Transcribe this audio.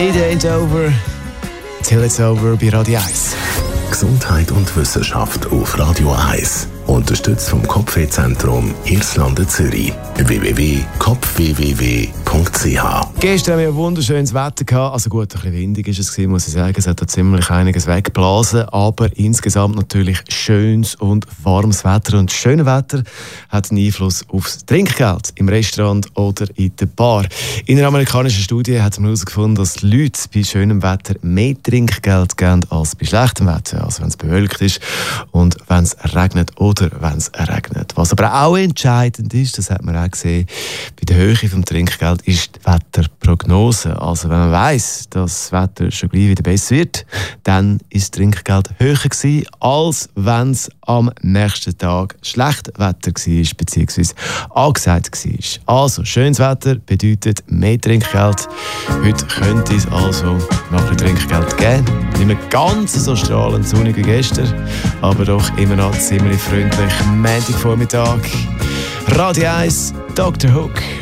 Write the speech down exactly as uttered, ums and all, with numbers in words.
It ain't over till it's over bei Radio eins. Gesundheit und Wissenschaft auf Radio eins. Unterstützt vom Kopfwehzentrum Irlande Zürich. w w w punkt kopf w w w punkt c h. Gestern haben wir ein wunderschönes Wetter gehabt. Also gut, ein bisschen windig war es, muss ich sagen. Es hat da ziemlich einiges weggeblasen. Aber insgesamt natürlich schönes und warmes Wetter. Und das schöne Wetter hat einen Einfluss aufs Trinkgeld im Restaurant oder in der Bar. In einer amerikanischen Studie hat man herausgefunden, dass die Leute bei schönem Wetter mehr Trinkgeld geben als bei schlechtem Wetter. Also wenn es bewölkt ist und wenn es regnet oder wenn es regnet. Was aber auch entscheidend ist, das hat man auch gesehen, bei der Höhe des Trinkgelds ist die Wetterprognose. Also wenn man weiss, dass das Wetter schon gleich wieder besser wird, dann ist das Trinkgeld höher gewesen, als wenn es am nächsten Tag schlechtes Wetter war, beziehungsweise angesagt war. Also, schönes Wetter bedeutet mehr Trinkgeld. Heute könnte es also noch ein Trinkgeld geben. Nicht mehr ganz so strahlend sonnig wie gestern, aber doch immer noch ziemlich freundlich. Montagvormittag. Radio eins, Doktor Hook.